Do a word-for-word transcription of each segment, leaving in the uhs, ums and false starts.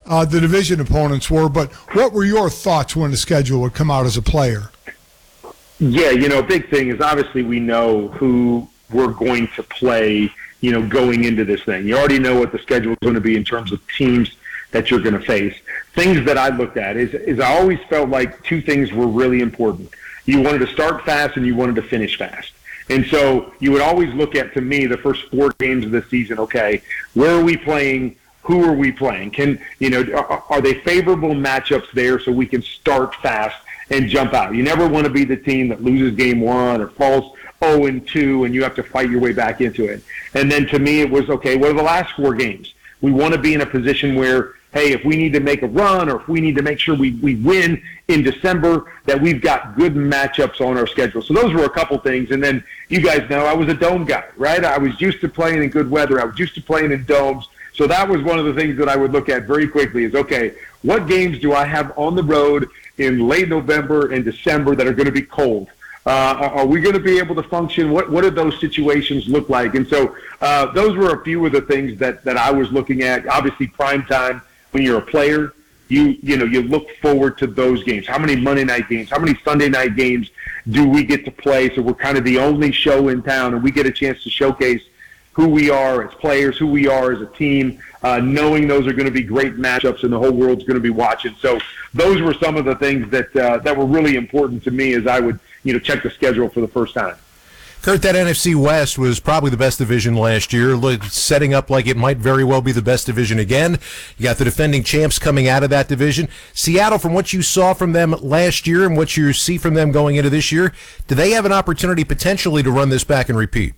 uh, the division opponents were, but what were your thoughts when the schedule would come out as a player? Yeah, you know, big thing is obviously we know who we're going to play, you know, going into this thing. You already know what the schedule is going to be in terms of teams that you're going to face. Things that I looked at is, is I always felt like two things were really important. You wanted to start fast and you wanted to finish fast. And so you would always look at, to me, the first four games of the season, okay, where are we playing? Who are we playing? Can, you know, are, are they favorable matchups there so we can start fast and jump out? You never want to be the team that loses game one or falls oh and two and you have to fight your way back into it. And then to me it was, okay, what are the last four games? We want to be in a position where, hey, if we need to make a run or if we need to make sure we, we win in December, that we've got good matchups on our schedule. So those were a couple things. And then you guys know I was a dome guy, right? I was used to playing in good weather. I was used to playing in domes. So that was one of the things that I would look at very quickly is, okay, what games do I have on the road in late November and December that are going to be cold? Uh, are we going to be able to function? What what do those situations look like? And so uh, those were a few of the things that, that I was looking at. Obviously, prime time, when you're a player, you you know you look forward to those games. How many Monday night games? How many Sunday night games do we get to play? So we're kind of the only show in town, and we get a chance to showcase who we are as players, who we are as a team, uh, knowing those are going to be great matchups and the whole world's going to be watching. So those were some of the things that uh, that were really important to me as I would you know check the schedule for the first time. Kurt, that N F C West was probably the best division last year, setting up like it might very well be the best division again. You got the defending champs coming out of that division. Seattle, from what you saw from them last year and what you see from them going into this year, do they have an opportunity potentially to run this back and repeat?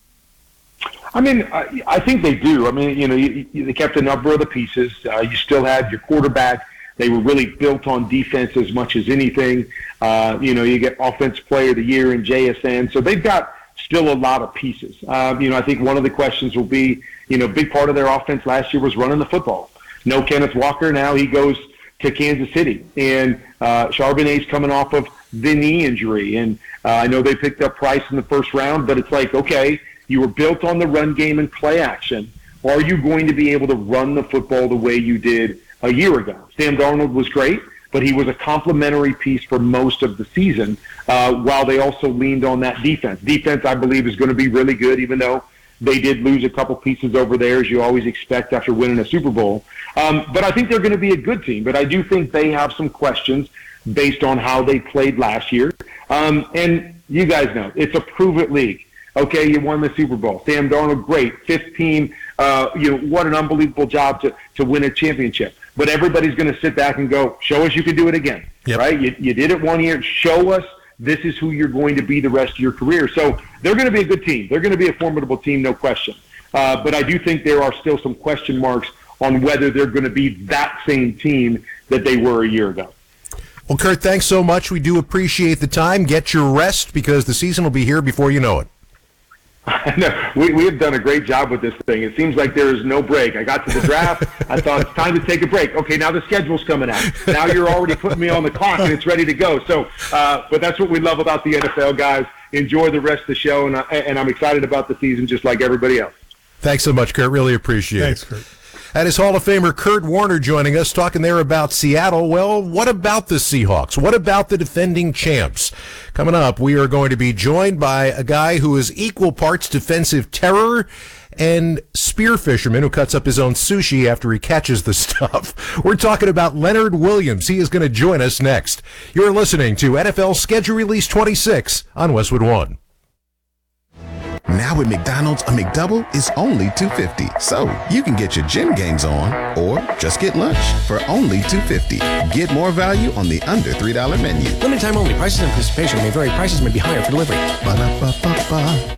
I mean, I, I think they do. I mean, you know, you, you, they kept a number of the pieces. Uh, you still had your quarterback. They were really built on defense as much as anything. Uh, you know, you get Offensive Player of the Year in J S N. So they've got still a lot of pieces. Uh, you know, I think one of the questions will be, you know, a big part of their offense last year was running the football. No Kenneth Walker. Now he goes to Kansas City. And uh, Charbonnet's coming off of the knee injury. And uh, I know they picked up Price in the first round, but it's like, okay, you were built on the run game and play action. Are you going to be able to run the football the way you did a year ago? Sam Darnold was great, but he was a complementary piece for most of the season, uh, while they also leaned on that defense. Defense, I believe, is going to be really good, even though they did lose a couple pieces over there, as you always expect after winning a Super Bowl. Um, but I think they're going to be a good team. But I do think they have some questions based on how they played last year. Um, and you guys know, it's a prove-it league. Okay, you won the Super Bowl. Sam Darnold, great. Fifth team, uh, you know, what an unbelievable job to, to win a championship. But everybody's going to sit back and go, show us you can do it again, yep. Right? You, you did it one year. Show us this is who you're going to be the rest of your career. So they're going to be a good team. They're going to be a formidable team, no question. Uh, but I do think there are still some question marks on whether they're going to be that same team that they were a year ago. Well, Kurt, thanks so much. We do appreciate the time. Get your rest because the season will be here before you know it. No, we, we have done a great job with this thing. It seems like there is no break. I got to the draft. I thought it's time to take a break. Okay, now the schedule's coming out. Now you're already putting me on the clock and it's ready to go. So, uh, but that's what we love about the N F L, guys. Enjoy the rest of the show, and, I, and I'm excited about the season just like everybody else. Thanks so much, Kurt. Really appreciate Thanks, it. Kurt. That is Hall of Famer Kurt Warner joining us, talking there about Seattle. Well, what about the Seahawks? What about the defending champs? Coming up, we are going to be joined by a guy who is equal parts defensive terror and spear fisherman who cuts up his own sushi after he catches the stuff. We're talking about Leonard Williams. He is going to join us next. You're listening to N F L Schedule Release twenty-six on Westwood One. Now at McDonald's, a McDouble is only two dollars and fifty cents. So you can get your gym gains on or just get lunch for only two dollars and fifty cents. Get more value on the under three dollar menu. Limited time only. Prices and participation may vary. Prices may be higher for delivery. Ba-da-ba-ba-ba.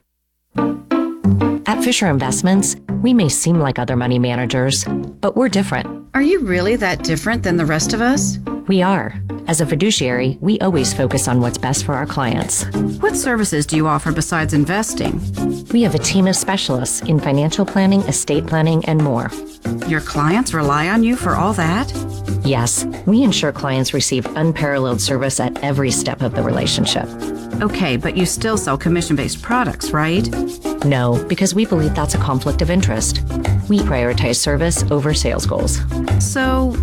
At Fisher Investments, we may seem like other money managers, but we're different. Are you really that different than the rest of us? We are. As a fiduciary, we always focus on what's best for our clients. What services do you offer besides investing? We have a team of specialists in financial planning, estate planning, and more. Your clients rely on you for all that? Yes, we ensure clients receive unparalleled service at every step of the relationship. Okay, but you still sell commission-based products, right? No, because we believe that's a conflict of interest. We prioritize service over sales goals. So